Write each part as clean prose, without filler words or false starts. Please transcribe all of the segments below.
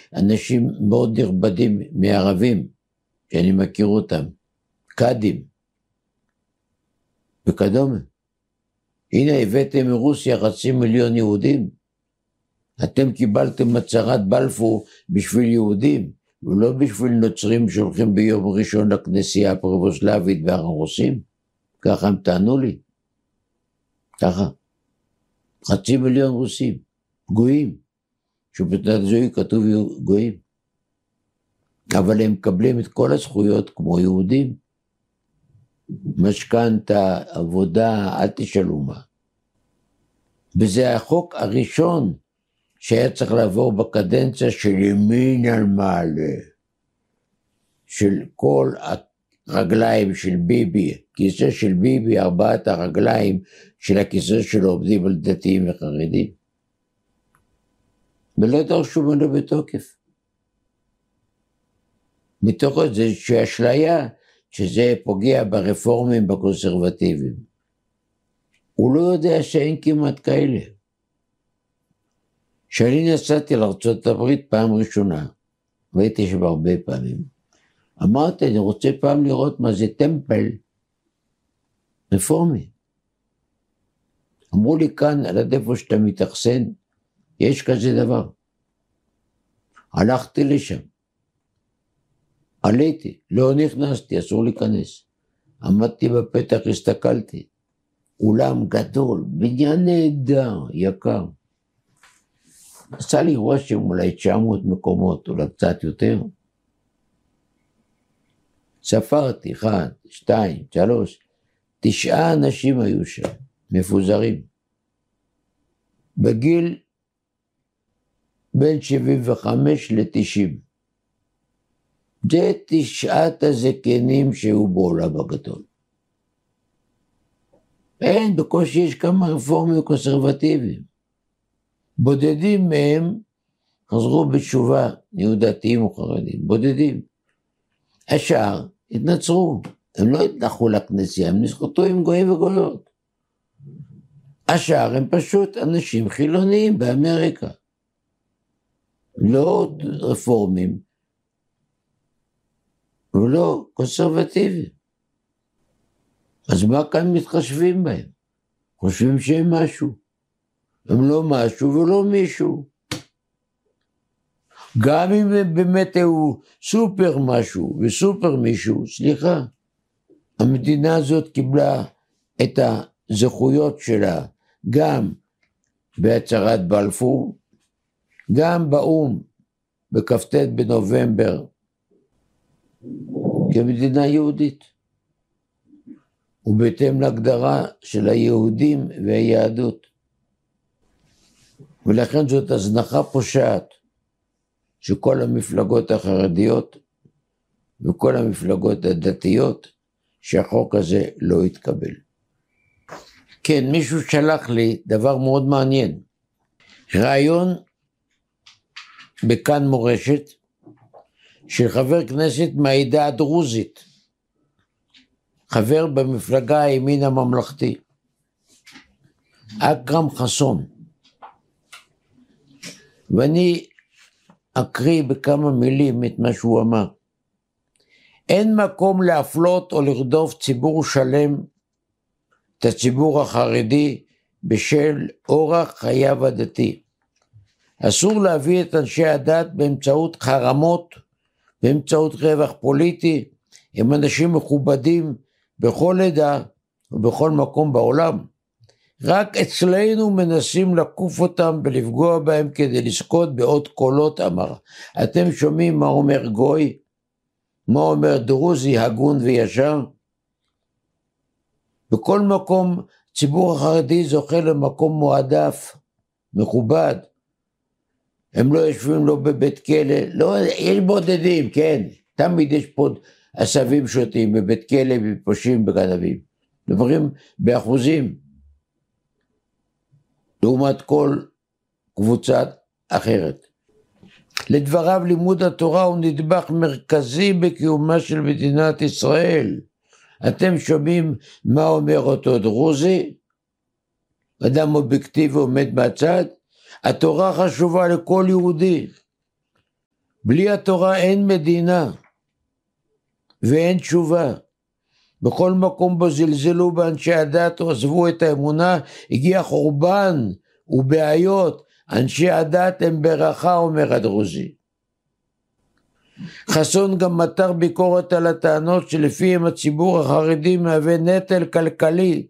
אנשים מאוד נכבדים מערבים, שאני מכיר אותם, קאדים, וכדומה. הנה הבאתם מרוסיה 500,000 יהודים, אתם קיבלתם הצהרת בלפור בשביל יהודים, ולא בשביל נוצרים שהולכים ביום ראשון לכנסייה הפרבוסלבית והרוסים, ככה הם טענו לי, ככה, 500,000 רוסים, גויים, שבתעודת זהות כתוב גויים, אבל הם מקבלים את כל הזכויות כמו יהודים, משכנתה, עבודה, אל תשאלו מה. וזה החוק הראשון שהיה צריך לעבור בקדנציה של ימין על מעלה, של כל הרגליים של ביבי, כיסא של ביבי, 4 הרגליים של הכיסא שלו עובדים על דתיים וחרדים. ולא דרשו ממנו בתוקף. מתוך זה שהאשליה, שזה פוגע ברפורמים, בקונסרבטיבים. הוא לא יודע שאין כמעט כאלה. כשאני נסעתי לארצות הברית פעם ראשונה, והייתי שם הרבה פעמים, אמרתי, אני רוצה פעם לראות מה זה טמפל רפורמי. אמרו לי כאן, על הדפו שאתה מתאכסן, יש כזה דבר. הלכתי לשם. עליתי, לא נכנסתי, אסור להיכנס. עמדתי בפתח, הסתכלתי. אולם גדול, בניין נהדר, יקר. עשה לי רושם אולי 900 מקומות, אולי קצת יותר. ספרתי, 1, 2, 3, 9 אנשים היו שם, מפוזרים. בגיל בין 75 ל-90. זה 9 הזקנים שהיו בעולם הגדול. אין, בקושי יש כמה רפורמים קונסרבטיביים. בודדים מהם חזרו בתשובה, נהיו דתיים או חרדים, בודדים. השאר התנצרו, הם לא התנחו לכנסייה, הם נסחטו עם גויים וגויות. השאר הם פשוט אנשים חילוניים באמריקה. לא רפורמים, ולא קונסרבטיביים. אז מה כאן מתחשבים בהם? חושבים שהם משהו. הם לא משהו ולא מישהו. גם אם הם באמת הוא סופר משהו וסופר מישהו, סליחה, המדינה הזאת קיבלה את הזכויות שלה גם בהצהרת בלפור, גם באום בכ"ט בנובמבר, כמדינה יהודית, ובהתאם להגדרה של היהודים והיהדות. ולכן זאת הזנחה פושעת, שכל המפלגות החרדיות וכל המפלגות הדתיות, שהחוק הזה לא יתקבל. כן, מישהו שלח לי דבר מאוד מעניין. רעיון בכאן מורשת, של חבר כנסת מהעדה הדרוזית, חבר במפלגה הימין הממלכתי, אכרם חסון. ואני אקריא בכמה מילים את מה שהוא אמר. אין מקום להפלות או לרדוף ציבור שלם, את הציבור החרדי, בשל אורח חייו הדתי. אסור להביא את אנשי הדת באמצעות חרמות, באמצעות רווח פוליטי, הם אנשים מכובדים בכל עדה ובכל מקום בעולם. רק אצלנו מנסים לקוף אותם ולפגוע בהם כדי לזכות בעוד קולות, אמר. אתם שומעים מה אומר גוי? מה אומר דרוזי, הגון וישר? בכל מקום ציבור החרדי זוכה למקום מועדף, מכובד. הם לא יושבים לא בבית כלא, לא, יש בודדים, כן, תמיד יש פה עשבים שוטים בבית כלא, בפושעים, בגנבים. דברים באחוזים, לעומת כל קבוצה אחרת. לדבריו לימוד התורה הוא נדבך מרכזי בקיומה של מדינת ישראל. אתם שומעים מה אומר אותו דרוזי? אדם אובייקטיבי עומד מהצד, התורה חשובה לכל יהודי. בלי התורה אין מדינה ואין תשובה. בכל מקום בו זלזלו באנשי הדת או עזבו את האמונה, הגיע חורבן ובעיות. אנשי הדת הם ברכה, אומר הדרוזי. חסון גם מתח ביקורת על הטענות שלפיהם הציבור החרדי מהווה נטל כלכלי.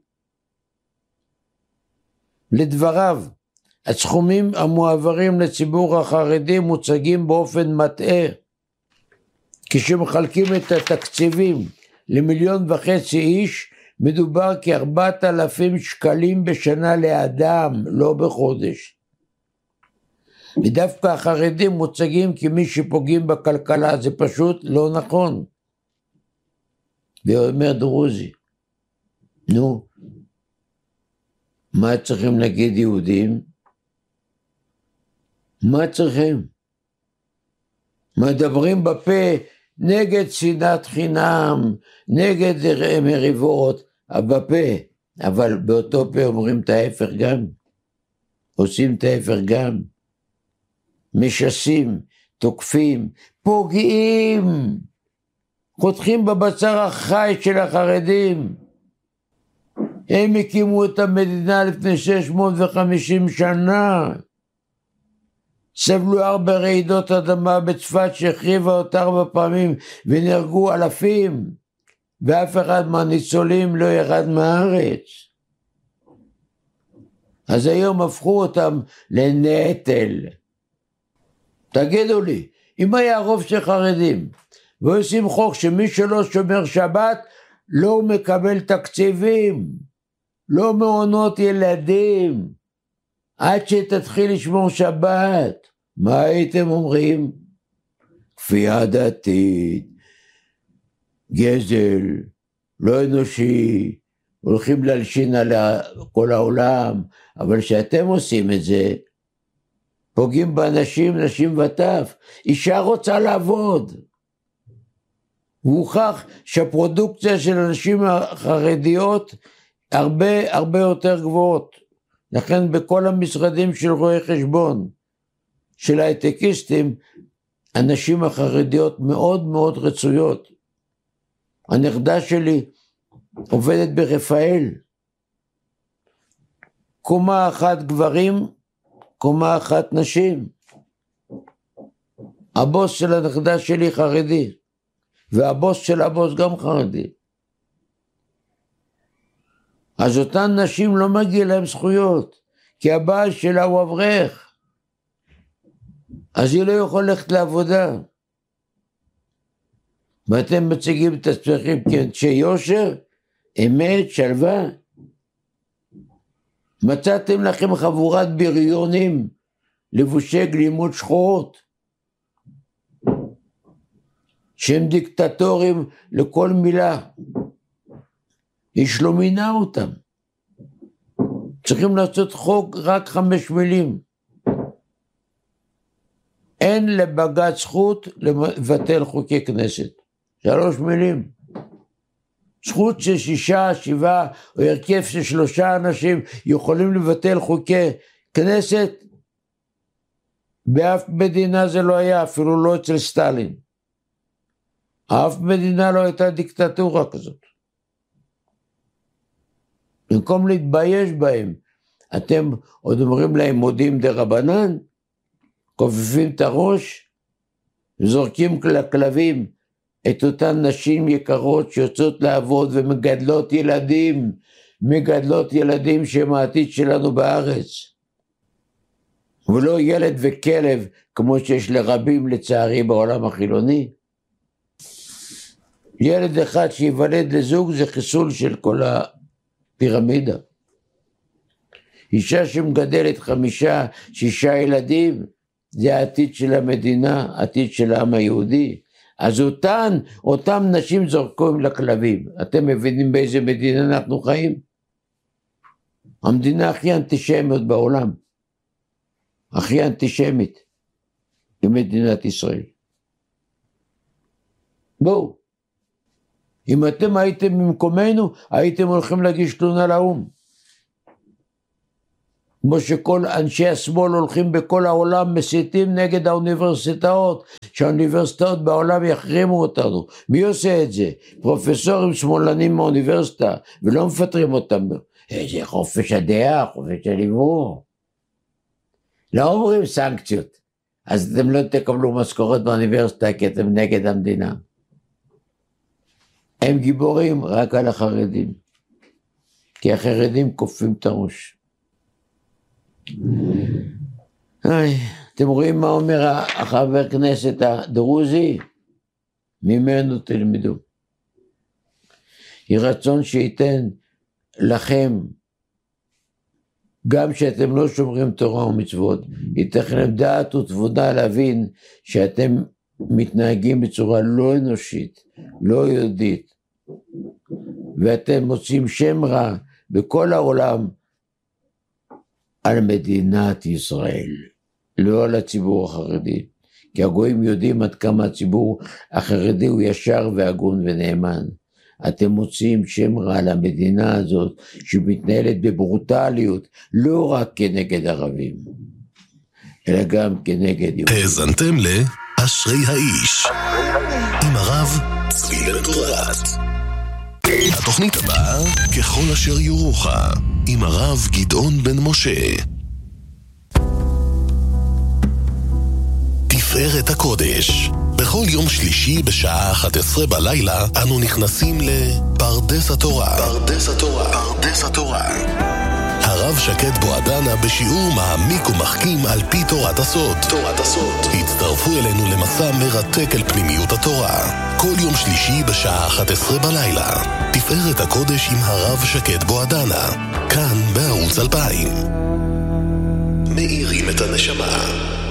לדבריו, הסכומים המועברים לציבור החרדי מוצגים באופן מטעה. כשמחלקים את התקציבים ל1.5 איש, מדובר כ4,000 שקלים בשנה לאדם, לא בחודש. ודווקא החרדים מוצגים כמי שפוגעים בכלכלה, זה פשוט לא נכון. ואומר דרוזי, נו, מה צריכים להגיד יהודים? מה צריכים? מדברים בפה נגד שנאת חינם, נגד מריבות, בפה, אבל באותו פה אומרים את ההפך גם, עושים את ההפך גם, משסים, תוקפים, פוגעים, חותכים בבשר החי של החרדים. הם הקימו את המדינה לפני 650 שנה, סבלו 4 רעידות אדמה בצפת שהחריבה אותה 4 פעמים ונהרגו אלפים, ואף אחד מהניצולים לא ירד מהארץ. אז היום הפכו אותם לנטל. תגידו לי, אם היה רוב של חרדים ועושים חוק שמי שלא שומר שבת לא מקבל תקציבים, לא מעונות ילדים, עד שתתחיל לשמור שבת, מה הייתם אומרים? כפייה דתית, גזל, לא אנושי, הולכים להלשין על כל העולם, אבל שאתם עושים את זה, פוגעים באנשים, נשים וטף, אישה רוצה לעבוד. והוכח שהפרודוקציה של הנשים החרדיות הרבה יותר גבוהות. לכן בכל המשרדים של רואי חשבון, של הייטקיסטים, הנשים החרדיות מאוד מאוד רצויות. הנכדה שלי עובדת ברפאל, קומה אחת גברים, קומה אחת נשים. הבוס של הנכדה שלי חרדי, והבוס של הבוס גם חרדי. אז אותן נשים לא מגיע להם זכויות, כי הבעל שלה הוא אברך, אז היא לא יכולה ללכת לעבודה. ואתם מציגים את עצמכם כאנשי יושר, אמת, שלווה. מצאתם לכם חבורת בריונים, לבושי גלימות שחורות, שהם דיקטטורים לכל מילה. איש לא מינה אותם. צריכים לעשות חוק רק 5 מילים. אין לבג"ץ זכות לבטל חוקי כנסת. 3 מילים. זכות של 6, 7 או הרכב של 3 אנשים יכולים לבטל חוקי כנסת. באף מדינה זה לא היה, אפילו לא אצל סטלין. אף מדינה לא הייתה דיקטטורה כזאת. במקום להתבייש בהם, אתם עוד אומרים להם מודים דרבנן, כופפים את הראש, וזורקים לכלבים את אותן נשים יקרות שיוצאות לעבוד ומגדלות ילדים שהם העתיד שלנו בארץ. ולא ילד וכלב כמו שיש לרבים לצערי בעולם החילוני. ילד אחד שיוולד לזוג זה חיסול של כל פירמידה. אישה שמגדלת 5, 6 ילדים, זה העתיד של המדינה, העתיד של העם היהודי. אז אותם נשים זורקים לכלבים. אתם מבינים באיזה מדינה אנחנו חיים? המדינה הכי אנטישמית בעולם. הכי אנטישמית. במדינת ישראל. בואו. אם אתם הייתם במקומנו, הייתם הולכים להגיש תלונה לאו"ם. כמו שכל אנשי השמאל הולכים בכל העולם, מסיתים נגד האוניברסיטאות, שהאוניברסיטאות בעולם יחרימו אותנו. מי עושה את זה? פרופסורים שמאלנים מהאוניברסיטה, ולא מפטרים אותם. זה חופש הדעה, חופש הדיבור. לא אומרים סנקציות, אז אתם לא תקבלו משכורת באוניברסיטה, כי אתם נגד המדינה. הם גיבורים רק על החרדים, כי החרדים קופים את הראש. אתם רואים מה אומר החבר כנסת הדרוזי? ממנו תלמדו. יהי רצון שייתן לכם, גם שאתם לא שומרים תורה ומצוות, ייתן לכם דעת ותבונה להבין שאתם מתנהגים בצורה לא אנושית, לא יהודית, ואתם מוצאים שם רע בכל העולם על מדינת ישראל, לא על הציבור החרדי, כי הגויים יודעים עד כמה הציבור החרדי הוא ישר והגון ונאמן. אתם מוצאים שם רע על המדינה הזאת, שמתנהלת בברוטליות, לא רק כנגד ערבים, אלא גם כנגד יהודים. האזנתם לאשרי האיש, עם הרב צבי בן פורת. התוכנית הבאה, ככל אשר יורוך, עם הרב גדעון בן משה. תפארת הקודש. בכל יום שלישי בשעה 11 בלילה אנו נכנסים לפרדס התורה. פרדס התורה. פרדס התורה. הרב שקד בועדנה בשיעור מעמיק ומחכים על פי תורת הסוד. תורת הסוד. הצטרפו אלינו למסע מרתק אל פנימיות התורה. כל יום שלישי בשעה 11 בלילה. תפארת הקודש עם הרב שקד בועדנה. כאן בערוץ 2000. מאירים את הנשמה.